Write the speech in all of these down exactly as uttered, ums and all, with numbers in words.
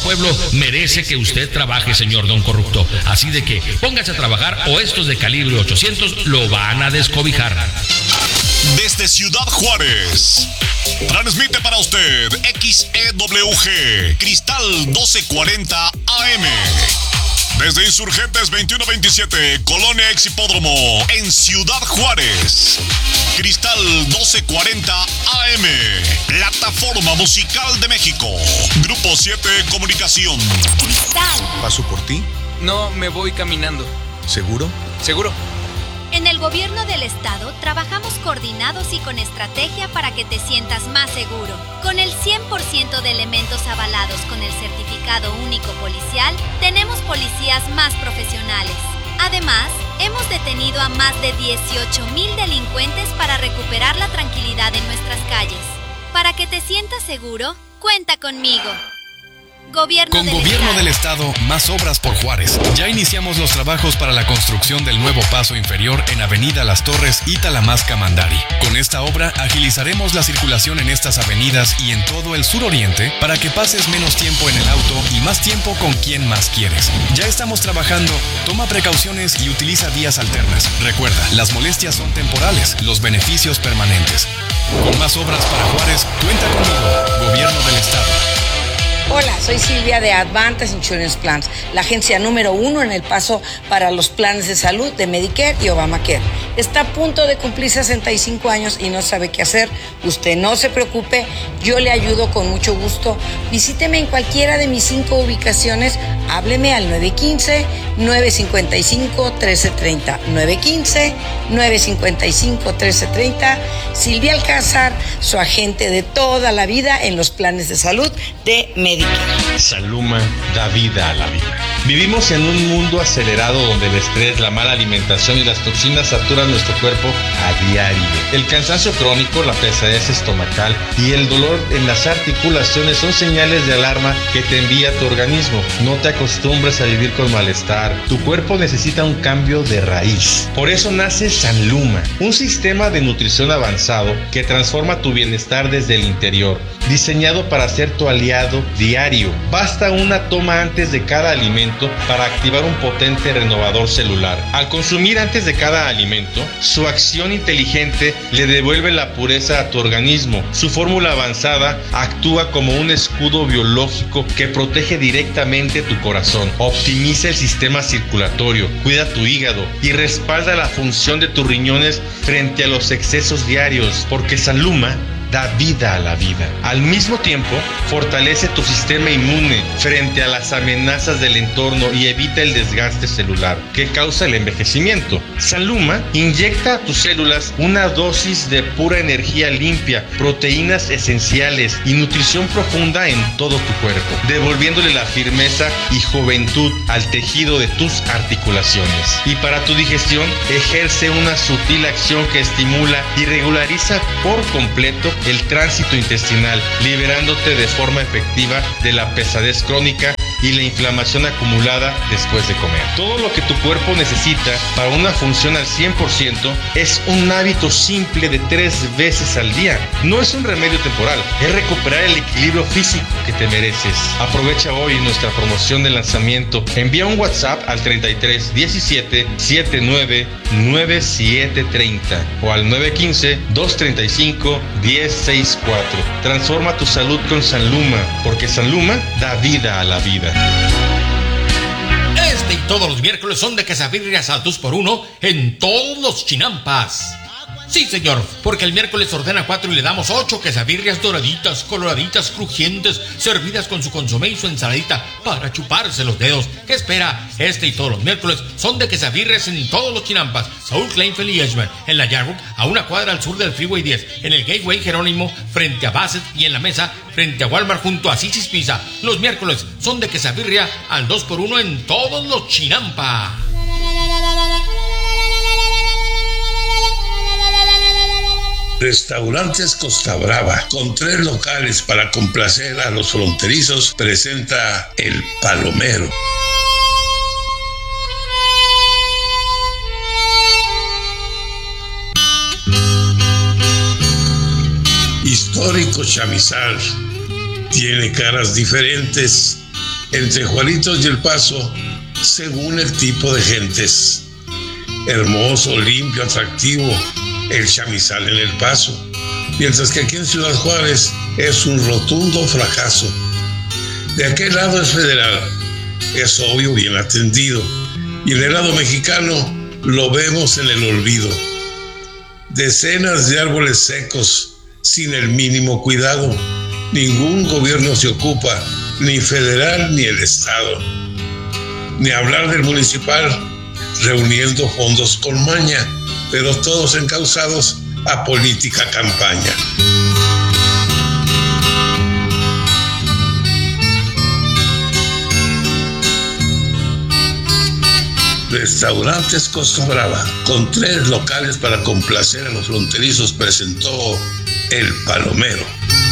pueblo merece que usted trabaje, señor don corrupto. Así de que póngase a trabajar o estos de calibre ochocientos lo van a descobijar. Desde Ciudad Juárez, transmite para usted X E W G, Cristal doce cuarenta A M. Desde Insurgentes veintiuno veintisiete, Colonia Ex Hipódromo, en Ciudad Juárez. Cristal doce cuarenta A M, Plataforma Musical de México. Grupo siete Comunicación. Cristal. ¿Paso por ti? No, me voy caminando. ¿Seguro? ¿Seguro? En el gobierno del estado trabajamos coordinados y con estrategia para que te sientas más seguro. Con el cien por ciento de elementos avalados con el certificado único policial, tenemos policías más profesionales. Además, hemos detenido a más de dieciocho mil delincuentes para recuperar la tranquilidad en nuestras calles. Para que te sientas seguro, cuenta conmigo. Gobierno Con del Gobierno Estado. del Estado, más obras por Juárez. Ya iniciamos los trabajos para la construcción del nuevo paso inferior en Avenida Las Torres y Talamasca Mandari. Con esta obra agilizaremos la circulación en estas avenidas y en todo el suroriente para que pases menos tiempo en el auto y más tiempo con quien más quieres. Ya estamos trabajando, toma precauciones y utiliza vías alternas. Recuerda, las molestias son temporales, los beneficios permanentes. Con más obras para Juárez, cuenta conmigo, Gobierno del Estado. Hola, soy Silvia de Advantage Insurance Plans, la agencia número uno en El Paso para los planes de salud de Medicare y Obamacare. Está a punto de cumplir sesenta y cinco años y no sabe qué hacer. Usted no se preocupe, yo le ayudo con mucho gusto. Visíteme en cualquiera de mis cinco ubicaciones. Hábleme al nueve uno cinco, nueve cinco cinco, uno tres tres cero. nueve uno cinco, nueve cinco cinco, uno tres tres cero. Silvia Alcázar, su agente de toda la vida en los planes de salud de Medicare. Saluma da vida a la vida. Vivimos en un mundo acelerado donde el estrés, la mala alimentación y las toxinas saturan nuestro cuerpo a diario. El cansancio crónico, la pesadez estomacal y el dolor en las articulaciones son señales de alarma que te envía tu organismo. No te acostumbres a vivir con malestar. Tu cuerpo necesita un cambio de raíz. Por eso nace Sanluma, un sistema de nutrición avanzado que transforma tu bienestar desde el interior, diseñado para ser tu aliado diario. Basta una toma antes de cada alimento para activar un potente renovador celular. Al consumir antes de cada alimento, su acción inteligente le devuelve la pureza a tu organismo. Su fórmula avanzada actúa como un escudo biológico que protege directamente tu corazón, optimiza el sistema circulatorio, cuida tu hígado y respalda la función de tus riñones frente a los excesos diarios, porque Sanluma da vida a la vida. Al mismo tiempo, fortalece tu sistema inmune frente a las amenazas del entorno y evita el desgaste celular que causa el envejecimiento. Sanluma inyecta a tus células una dosis de pura energía limpia, proteínas esenciales y nutrición profunda en todo tu cuerpo, devolviéndole la firmeza y juventud al tejido de tus articulaciones. Y para tu digestión, ejerce una sutil acción que estimula y regulariza por completo el tránsito intestinal, liberándote de forma efectiva de la pesadez crónica y la inflamación acumulada después de comer. Todo lo que tu cuerpo necesita para una función al cien por ciento es un hábito simple de tres veces al día. No es un remedio temporal, es recuperar el equilibrio físico que te mereces. Aprovecha hoy nuestra promoción de lanzamiento. Envía un WhatsApp al treinta y tres diecisiete setenta y nueve noventa y siete treinta o al nueve uno cinco, dos tres cinco, uno cero seis cuatro. Transforma tu salud con Sanluma, porque Sanluma da vida a la vida. Este y todos los miércoles son de quesabirrias al dos por uno en todos los chinampas. Sí, señor, porque el miércoles ordena cuatro y le damos ocho quesabirrias doraditas, coloraditas, crujientes, servidas con su consomé y su ensaladita para chuparse los dedos. ¿Qué espera? Este y todos los miércoles son de quesabirrias en todos los chinampas. Saúl Kleinfeld y Edgeman, en la Yarwood, a una cuadra al sur del Freeway diez, en el Gateway Jerónimo, frente a Bassett y en la Mesa, frente a Walmart junto a Sissy's Pizza. Los miércoles son de quesabirria al dos por uno en todos los chinampas. Restaurantes Costa Brava, con tres locales para complacer a los fronterizos, presenta El Palomero. Histórico chamizal, tiene caras diferentes entre Juaritos y El Paso según el tipo de gentes. Hermoso, limpio, atractivo, el chamizal en El Paso, mientras que aquí en Ciudad Juárez es un rotundo fracaso. De aquel lado es federal, es obvio, bien atendido, y en el lado mexicano lo vemos en el olvido. Decenas de árboles secos sin el mínimo cuidado. Ningún gobierno se ocupa, ni federal ni el estado. Ni hablar del municipal, reuniendo fondos con maña, pero todos encausados a política campaña. Restaurantes Costa Brava, con tres locales para complacer a los fronterizos, presentó El Palomero.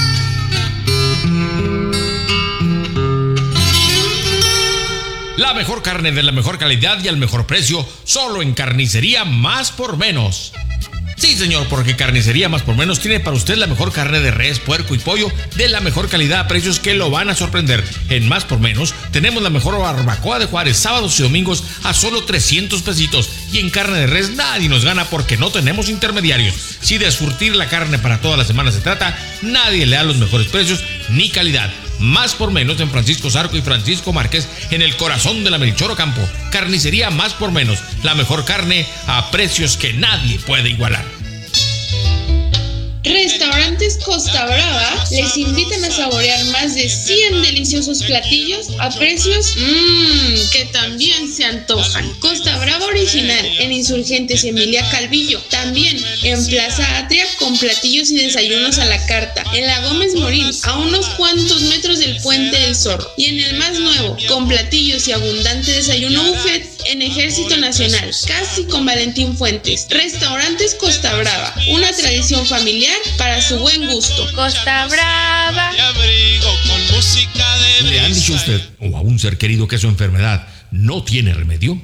La mejor carne de la mejor calidad y al mejor precio, solo en Carnicería Más por Menos. Sí, señor, porque Carnicería Más por Menos tiene para usted la mejor carne de res, puerco y pollo de la mejor calidad a precios que lo van a sorprender. En Más por Menos tenemos la mejor barbacoa de Juárez, sábados y domingos a solo trescientos pesitos. Y en carne de res nadie nos gana porque no tenemos intermediarios. Si de surtir la carne para toda la semana se trata, nadie le da los mejores precios ni calidad. Más por Menos en Francisco Zarco y Francisco Márquez, en el corazón de la Melchor Ocampo. Carnicería Más por Menos, la mejor carne a precios que nadie puede igualar. Restaurantes Costa Brava les invitan a saborear más de cien deliciosos platillos a precios mmm, que también se antojan. Costa Brava Original en Insurgentes Emilia Calvillo, también en Plaza Atria con platillos y desayunos a la carta, en la Gómez Morín a unos cuantos metros del Puente del Zorro, y en el más nuevo con platillos y abundante desayuno buffet en Ejército Nacional, casi con Valentín Fuentes. Restaurantes Costa Brava, una tradición familiar para su buen gusto. Costa Brava. ¿Le han dicho a usted o a un ser querido que su enfermedad no tiene remedio?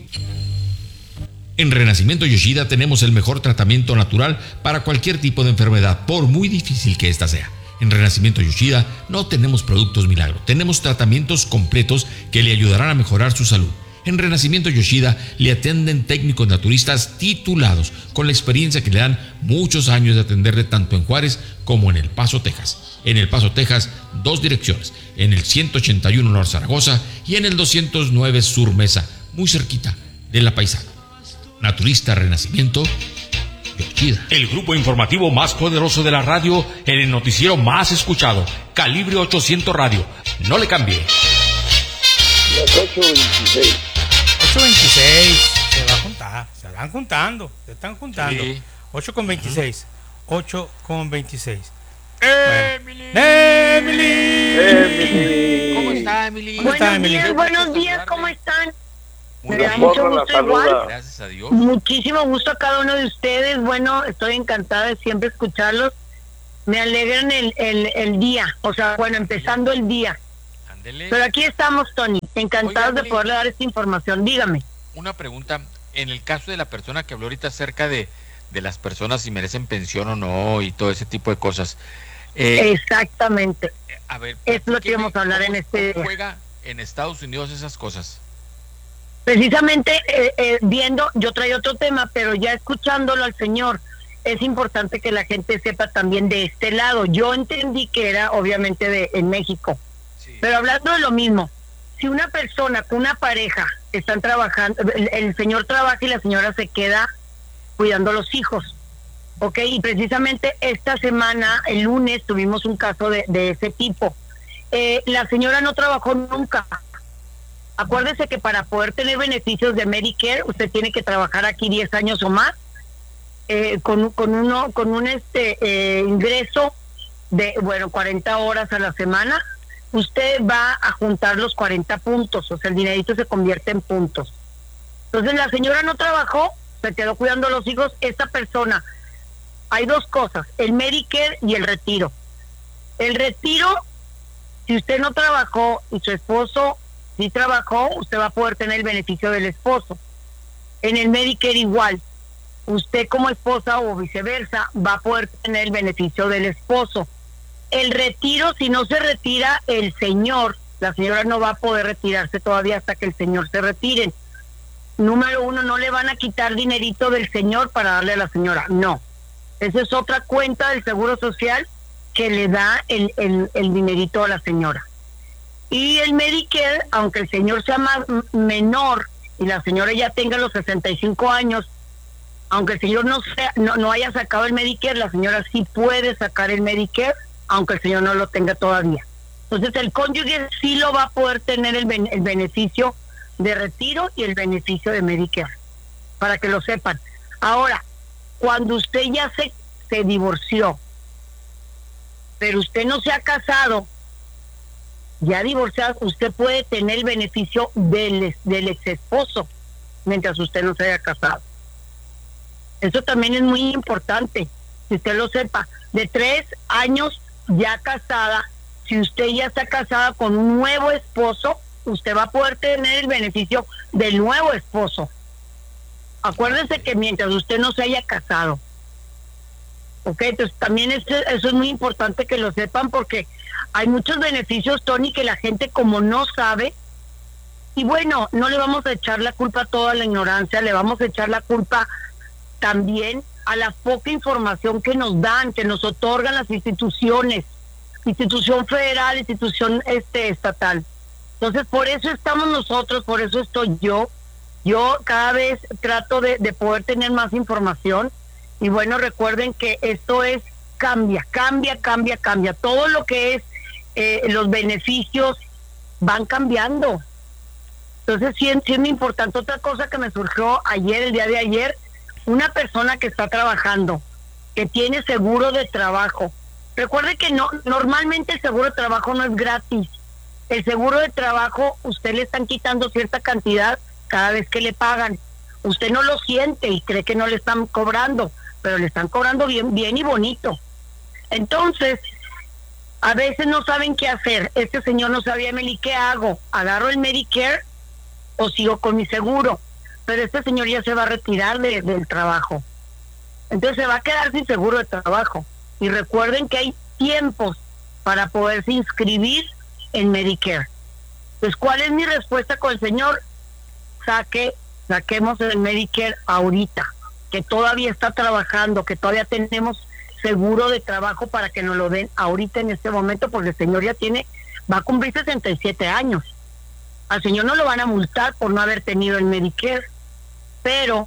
En Renacimiento Yoshida tenemos el mejor tratamiento natural para cualquier tipo de enfermedad, por muy difícil que ésta sea. En Renacimiento Yoshida no tenemos productos milagro, tenemos tratamientos completos que le ayudarán a mejorar su salud. En Renacimiento Yoshida le atienden técnicos naturistas titulados con la experiencia que le dan muchos años de atenderle tanto en Juárez como en El Paso, Texas. En El Paso, Texas, dos direcciones, en el ciento ochenta y uno Norte Zaragoza y en el doscientos nueve Sur Mesa, muy cerquita de La Paisana. Naturista Renacimiento Yoshida. El grupo informativo más poderoso de la radio, en el noticiero más escuchado, Calibre ochocientos Radio. No le cambie. Las ocho veintiséis. ocho veintiséis. Se va a juntar. Se van juntando. Se están juntando. Sí. ocho con veintiséis. ocho con veintiséis. Emily. Emily. Emily. ¿Cómo está, Emily? ¿Cómo está, Buenos Emily? días, buenos días. ¿Cómo están? Me da mucho gusto igual. Gracias a Dios. Muchísimo gusto a cada uno de ustedes. Bueno, estoy encantada de siempre escucharlos. Me alegran el, el, el día. O sea, bueno, empezando el día. Pero aquí estamos, Tony, encantados Oiga, de poderle dar esta información. Dígame. Una pregunta, en el caso de la persona que habló ahorita acerca de, de las personas si merecen pensión o no y todo ese tipo de cosas. Eh, Exactamente. A ver, es lo que íbamos a hablar en este ¿cómo juega en Estados Unidos esas cosas? Precisamente eh, eh, viendo, yo traía otro tema, pero ya escuchándolo al señor, es importante que la gente sepa también de este lado. Yo entendí que era obviamente de en México. Pero hablando de lo mismo, si una persona con una pareja están trabajando, el, el señor trabaja y la señora se queda cuidando a los hijos, ¿ok? Y precisamente esta semana, el lunes, tuvimos un caso de, de ese tipo. Eh, la señora no trabajó nunca. Acuérdese que para poder tener beneficios de Medicare, usted tiene que trabajar aquí diez años o más, eh, con, con, uno, con un este eh, ingreso de, bueno, cuarenta horas a la semana. Usted va a juntar los cuarenta puntos, o sea, el dinerito se convierte en puntos. Entonces la señora no trabajó, se quedó cuidando a los hijos. Esta persona, hay dos cosas, el Medicare y el retiro. El retiro, si usted no trabajó y su esposo sí trabajó, usted va a poder tener el beneficio del esposo. En el Medicare igual, usted como esposa o viceversa va a poder tener el beneficio del esposo. el retiro, si no se retira el señor, la señora no va a poder retirarse todavía hasta que el señor se retire. Número uno, no le van a quitar dinerito del señor para darle a la señora, no. Esa es otra cuenta del Seguro Social que le da el, el, el dinerito a la señora. Y el Medicare, aunque el señor sea más menor y la señora ya tenga los sesenta y cinco años, aunque el señor no, sea, no, no haya sacado el Medicare, la señora sí puede sacar el Medicare, aunque el señor no lo tenga todavía. Entonces el cónyuge sí lo va a poder tener el, ben, el beneficio de retiro y el beneficio de Medicare, para que lo sepan. Ahora, cuando usted ya se, se divorció, pero usted no se ha casado, ya divorciado, usted puede tener el beneficio del, del ex esposo mientras usted no se haya casado. Eso también es muy importante, que usted lo sepa. De tres años ya casada, si usted ya está casada con un nuevo esposo, usted va a poder tener el beneficio del nuevo esposo. Acuérdese que mientras usted no se haya casado. Ok, entonces también es, eso es muy importante que lo sepan, porque hay muchos beneficios, Tony, que la gente como no sabe, y bueno, no le vamos a echar la culpa a toda la ignorancia, le vamos a echar la culpa también a la poca información que nos dan, que nos otorgan las instituciones, institución federal, institución este estatal. Entonces, por eso estamos nosotros, por eso estoy yo. Yo cada vez trato de, de poder tener más información. Y bueno, recuerden que esto es cambia, cambia, cambia, cambia. Todo lo que es eh, los beneficios van cambiando. Entonces, sí, sí es muy importante. Otra cosa que me surgió ayer, el día de ayer, una persona que está trabajando, que tiene seguro de trabajo. Recuerde que no, normalmente el seguro de trabajo no es gratis. El seguro de trabajo, usted le están quitando cierta cantidad cada vez que le pagan. Usted no lo siente y cree que no le están cobrando, pero le están cobrando bien, bien y bonito. Entonces, a veces no saben qué hacer. Este señor no sabía, Meli, ¿qué hago? ¿Agarro el Medicare o sigo con mi seguro? Pero este señor ya se va a retirar de, del trabajo. Entonces se va a quedar sin seguro de trabajo. Y recuerden que hay tiempos para poderse inscribir en Medicare. Pues, ¿cuál es mi respuesta con el señor? Saque, saquemos el Medicare ahorita, que todavía está trabajando, que todavía tenemos seguro de trabajo para que nos lo den ahorita en este momento, porque el señor ya tiene, va a cumplir sesenta y siete años. Al señor no lo van a multar por no haber tenido el Medicare, pero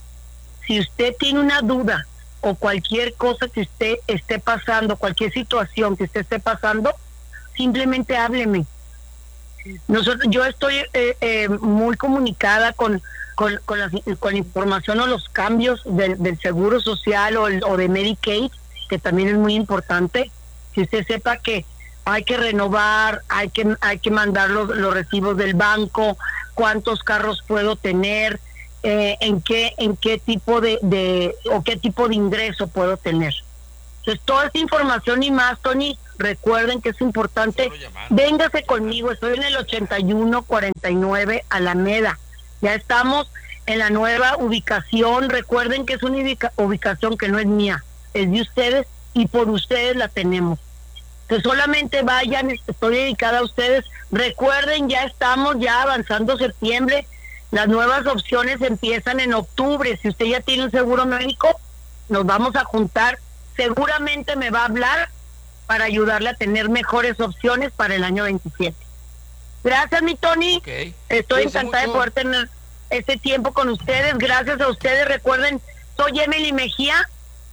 si usted tiene una duda o cualquier cosa que usted esté pasando, cualquier situación que usted esté pasando, simplemente hábleme. Nosotros, yo estoy eh, eh, muy comunicada con con, con, la, con la información o los cambios del, del Seguro Social o, el, o de Medicaid, que también es muy importante, que usted sepa que hay que renovar, hay que hay que mandar los, los recibos del banco, cuántos carros puedo tener, eh, en qué en qué tipo de, de o qué tipo de ingreso puedo tener. Entonces, toda esta información y más, Tony, recuerden que es importante. Véngase conmigo, estoy en el ochenta y uno cuarenta y nueve Alameda. Ya estamos en la nueva ubicación. Recuerden que es una ubica- ubicación que no es mía, es de ustedes y por ustedes la tenemos. Entonces, solamente vayan, estoy dedicada a ustedes. Recuerden, ya estamos ya avanzando septiembre. Las nuevas opciones empiezan en octubre. Si usted ya tiene un seguro médico, nos vamos a juntar. Seguramente me va a hablar para ayudarle a tener mejores opciones para el año veintisiete. Gracias, mi Tony. Okay. Estoy Cuídense encantada mucho. de poder tener este tiempo con ustedes. Gracias a ustedes. Recuerden, soy Emily Mejía,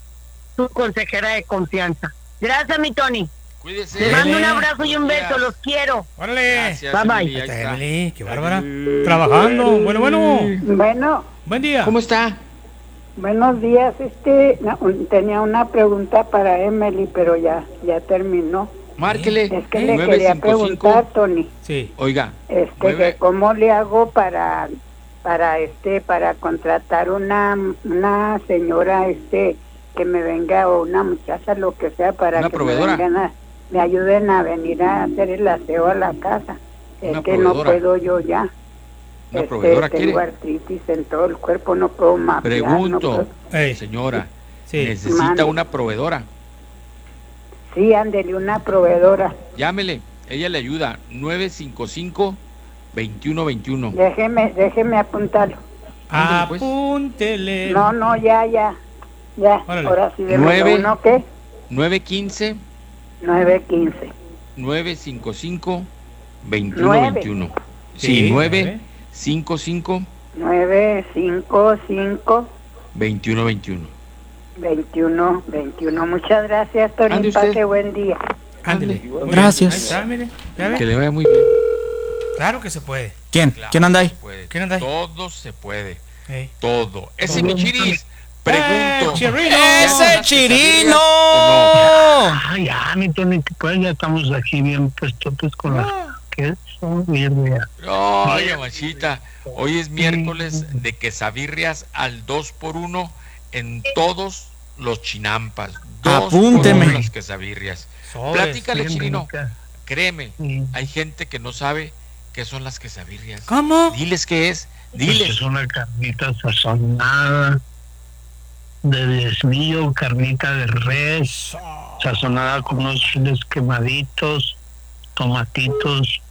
su consejera de confianza. Gracias, mi Tony. Cuídese. Les mando un abrazo y un beso. Los quiero. Órale. Gracias, bye, bye. Emily, Está Emily, qué bárbara. Trabajando. Bueno, bueno. Bueno. Buen día. ¿Cómo está? Buenos días. Este, no, tenía una pregunta para Emily, pero ya, ya terminó. Márquele. Es que le quería preguntar, Tony. Sí. Oiga. Este, nueve... que cómo le hago para, para este, para contratar una, una señora, este, que me venga, o una muchacha, lo que sea, para ¿Una que proveedora? me vengan a, me ayuden a venir a hacer el aseo a la casa. Es ¿Una que proveedora? no puedo yo ya. ¿Una este, proveedora tengo quiere? artritis en todo el cuerpo, no puedo mapear. Pregunto, no puedo... Hey. señora, Sí. ¿necesita Mande. una proveedora? Sí, Sí, ándele, una proveedora. Llámele, ella le ayuda. nueve cinco cinco, veintiuno veintiuno. Déjeme, déjeme apuntarlo. Apúntele. No, no, ya, ya. Ya, Órale. ahora sí de Nueve. uno, ¿qué? nueve quince, nueve quince. nueve cinco cinco, veintiuno Nueve. veintiuno. Sí, Sí, nueve. nueve cinco cinco, nueve cinco cinco, veintiuno veintiuno. veintiuno veintiuno. Muchas gracias, Tony. Ande usted. Pase buen día. Ándele. Gracias. Ahí está, mire. ¿Ya ve? Que le vaya muy bien. Claro que se puede. ¿Quién? Claro, ¿Quién anda ahí? se puede. ¿Quién anda ahí? Todo se puede. Ey. Todo. Ese Todo. Michiris, pregunto. ¡Eh, Chirino! ¿ya ¡Ese son las Chirino! quesadillas Ah, ya, mi Tony, que pues ya estamos aquí bien puestos pues, con las que son birria. o no? No, oye, machita. Hoy es miércoles de quesabirrias al dos por uno en todos los chinampas. Dos Apúnteme. por uno las quesabirrias. Sobres. Platícale, Bien Chirino. rica. Créeme, Sí. hay gente que no sabe qué son las quesabirrias. ¿Cómo? Diles qué es. Pues Diles. es una carnita sazonada de desmillo, carnita de res, sazonada con unos chiles quemaditos, tomatitos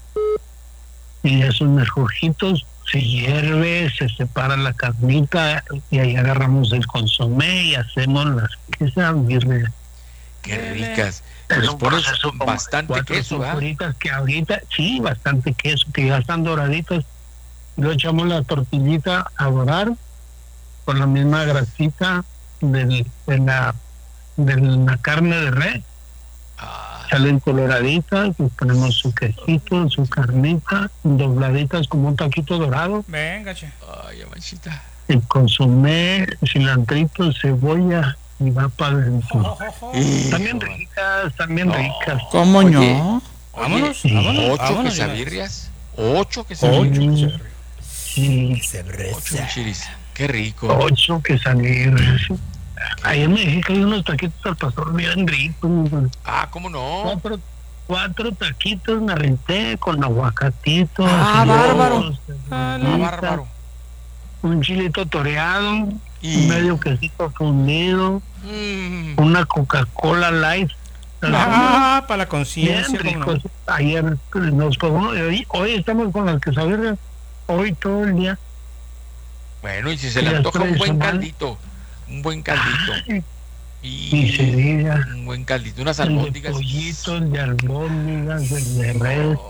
y esos mejorjitos. Se hierve, se separa la carnita y ahí agarramos el consomé y hacemos las quesabirrias. Qué ricas. Es Les un pones proceso como bastante cuatro queso, ¿verdad? horitas que ahorita, sí, bastante queso, que ya están doraditas. Luego echamos la tortillita a dorar con la misma grasita del, de, la, de la carne de res. Ah, Salen coloraditas, les ponemos su quesito, su carnita, dobladitas como un taquito dorado, Venga, che. ay, manchita. el consomé, cilantrito, cebolla y va para adentro. También ricas, también No. ricas. ¿Cómo Oye, no? Vámonos, Oye, vámonos, ocho vámonos, quesabirrias. Ocho quesabirrias. Ocho. Sí, Ocho Michiris. Qué rico. ocho que salir. Ayer me dije que hay unos taquitos al pastor bien ricos. Ah, ¿cómo no? Cuatro, cuatro taquitos me renté con aguacatitos. Ah, y bárbaro. huevos, Ah, cebollita, bárbaro. un chilito toreado, Y- medio quesito fundido, Mm, una Coca-Cola Light. Ah, para la Bien conciencia. ¿cómo no? ricos. Ayer nos comimos, y hoy, hoy estamos con las quesadillas, hoy todo el día. Bueno, y si se le Y las antoja un buen tradicional. caldito, un buen caldito. Ay, Y ni se diga. un buen caldito, unas El de albóndigas. pollitos, de albóndigas, el de res.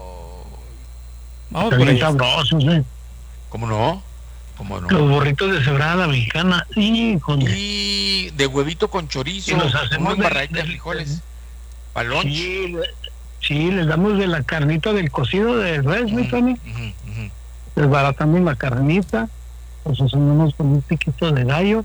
Vamos Están por bien ahí. sabrosos, ¿eh? ¿Cómo no? ¿Cómo Los no? burritos de cebrada mexicana, y con Y de huevito con chorizo, Y los con hacemos un de- barradita de de- frijoles. Palón. sí, le- sí, les damos de la carnita del cocido de res, mi Tony. Desbaratamos la carnita, los hacemos con un piquito de gallo,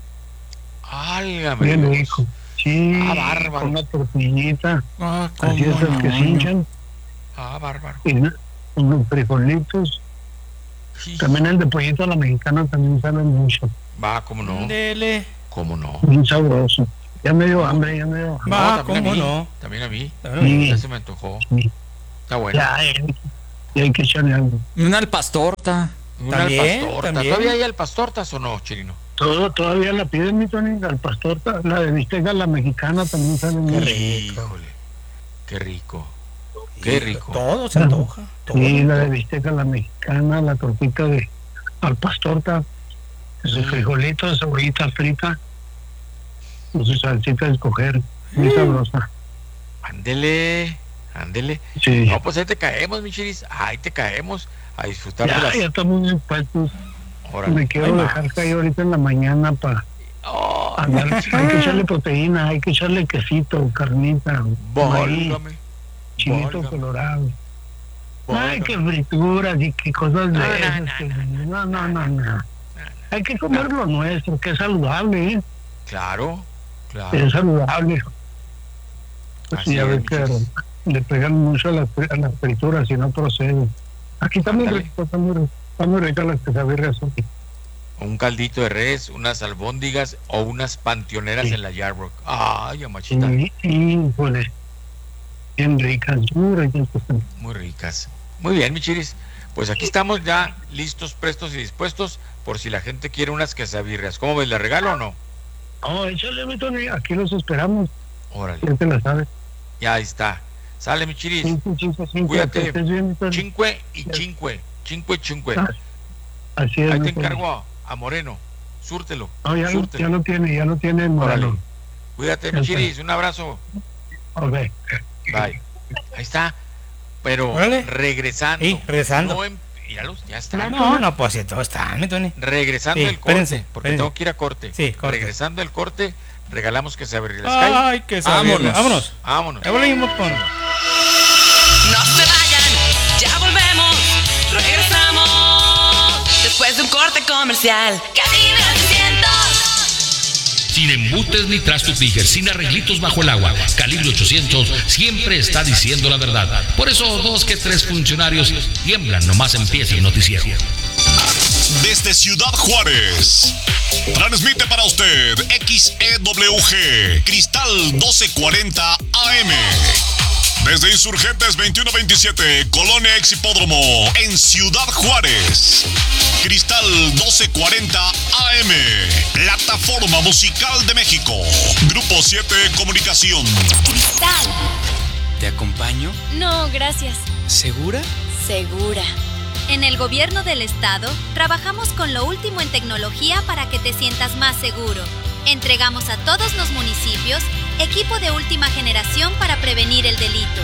Álgame bien Dios. rico. Sí, Ah, bárbaro. con una tortillita, Ah, así ¿cómo esas que no? se hinchan, Ah, bárbaro. y unos frijolitos. Sí. También el de pollito a la mexicana también sabe mucho, Va, ¿cómo no? Dele. ¿Cómo no? bien sabroso. Ya me dio hambre, ya me dio hambre. Va, también a ¿cómo mí, no? También a mí. Sí. Ya se me antojó. Sí. Está bueno. Ya, eh, ya hay que echarle algo. Una al pastorta. Una También, al pastorta. también. ¿Todavía hay al pastortas o no, Chirino? Todo, todavía la piden, mi Tony, al pastor, la de bistec a la mexicana también sabe mucho. Híjole. Qué rico. Qué rico. Todo se antoja. Todo. Sí, la de bistec a la mexicana, la tortita de al pastor, sus frijolitos, cebollita frita, con su salsita de escoger, muy sabrosa. Ándele, ándele. Sí. No, pues ahí te caemos, mi Chiris. Ahí te caemos a disfrutar de Ya, las. ya estamos bien puestos. Órale. Me quiero Hay dejar más. caer ahorita en la mañana para Oh, andar. Hay que echarle proteína, hay que echarle quesito, carnita, maíz, válgame. chilito válgame, colorado. Ay, válgame. qué frituras y qué cosas de No, no, esas. no, que- No, no, no, no. Hay que comer lo nuestro, que es saludable, ¿eh? Claro, claro. Es saludable. Pues Así ya es, ves mi que Chiris. le pegan mucho a las, a las frituras y no proceden. Aquí está muy Ándale. rico, está muy rico. Está muy rica las quesadillas. Un caldito de res, unas albóndigas o unas panteoneras Sí. en la Yarbrough. Ay, amachita. Y, híjole, bien ricas, muy ricas. que están. Muy ricas. Muy bien, mi Chiris. Pues aquí estamos ya listos, prestos y dispuestos por si la gente quiere unas quesabirrias. ¿Cómo ves? ¿Le regalo o no? No, échale, mi Tony, aquí los esperamos. Órale. Ya te la sabes. Ya está. Sale, mi chiris. Cinco, cinco, cinco, Cuídate. que estés bien, Tony. Chinque y chinque. Chinque, chinque. Ah, Así es. Ahí mi te Tony. encargo a, a Moreno. Súrtelo. No, ya, lo, súrtelo. ya lo tiene, ya lo tiene el Moreno. Cuídate, Ya mi está. chiris. Un abrazo. Ok. Bye. Ahí está. Pero Órale. regresando. Sí, regresando. No em- míralos, ya está. No, no, pues así todo está, mi Tony. Regresando Sí, del corte, espérense, porque espérense. tengo que ir a corte. Sí, corte. Regresando del corte, regalamos que se abrirá el Ay, Sky. que se abrirá. Vámonos. Vámonos. Ya volvimos con... No se vayan, ya volvemos, regresamos después de un corte comercial. Cabina ochocientos. Sin embutes ni trastos Tiger, sin arreglitos bajo el agua. Calibre ochocientos siempre está diciendo la verdad. Por eso dos que tres funcionarios tiemblan nomás empieza el noticiero. Desde Ciudad Juárez, transmite para usted X E W G, Cristal doce cuarenta A M. Desde Insurgentes veintiuno veintisiete, Colonia Ex Hipódromo, en Ciudad Juárez. Cristal doce cuarenta A M, Plataforma Musical de México. Grupo siete Comunicación. Cristal. ¿Te acompaño? No, gracias. ¿Segura? Segura. En el gobierno del estado, trabajamos con lo último en tecnología para que te sientas más seguro. Entregamos a todos los municipios equipo de última generación para prevenir el delito.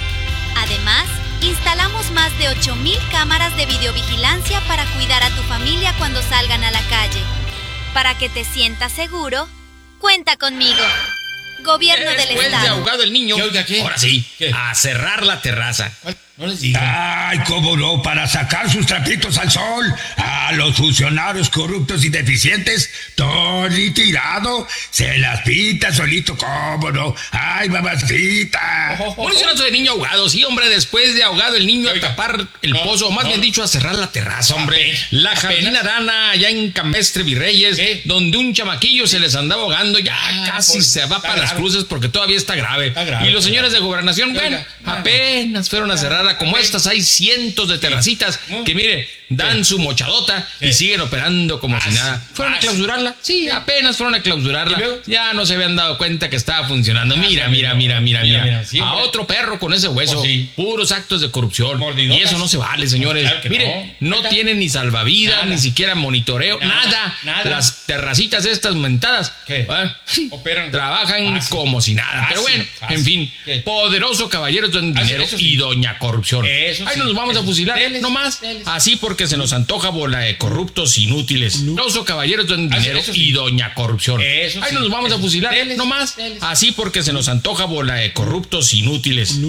Además, instalamos más de ocho mil cámaras de videovigilancia para cuidar a tu familia cuando salgan a la calle. Para que te sientas seguro, cuenta conmigo. Gobierno del Después de estado. ahogado el niño, ¿Qué, oiga, qué? ahora sí, ¿Qué? a cerrar la terraza. No les diga. Ay, cómo no, para sacar sus trapitos al sol. A los funcionarios corruptos y deficientes, Tony Tirado se las pinta solito, cómo no. Ay, mamacita. Por eso no de niño ahogado, sí, hombre, después de ahogado el niño a tapar el No, pozo, o más no. bien dicho, a cerrar la terraza, hombre. Apenas, La apenas. jardina Arana, allá en Campestre Virreyes, ¿Qué? donde un chamaquillo se les andaba ahogando, ya Ah, casi por- se va está para las grave. cruces porque todavía está grave. Está grave, Y los está señores de gobernación, Oiga, bueno, grave. apenas fueron a cerrarla. Como estas, hay cientos de terracitas Mm. que, mire, dan Sí. su mochadota y Sí. siguen operando como Ah, si nada. sí. ¿Fueron a Ah, sí. clausurarla? Sí, apenas fueron a clausurarla. ¿Y luego? Ya no se habían dado cuenta que estaba funcionando. Mira, sí, mira, mira, mira, mira, mira, mira. mira, sí, A hombre. otro perro con ese hueso. Pues sí. Puros actos de corrupción. Mordidotas. Y eso no se vale, señores. Claro que Mire, no. no, Nada. tienen ni salvavidas, Nada. ni siquiera monitoreo, Nada, nada. nada. Las terracitas estas mentadas ¿Qué? ¿eh? Operan. trabajan Fácil. como si nada. Pero Fácil, bueno, fácil. en fin, ¿Qué? poderoso caballeros don Ah, sí, dinero eso sí. y doña corrupción. Eso Ahí sí. nos vamos a Eso sí. fusilar, Deles, no más. deles. Así porque se nos antoja bola de corruptos inútiles. Poderoso caballeros don Ah, sí, dinero eso sí. y doña corrupción. Eso Ahí sí. nos vamos a Eso sí. fusilar, Deles, no más. deles. Así porque se nos antoja bola de corruptos inútiles.